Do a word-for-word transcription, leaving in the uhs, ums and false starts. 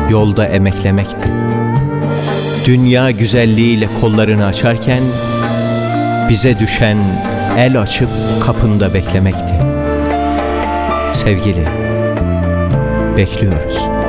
yolda emeklemekti. Dünya güzelliğiyle kollarını açarken bize düşen el açıp kapında beklemekti. Sevgili, bekliyoruz.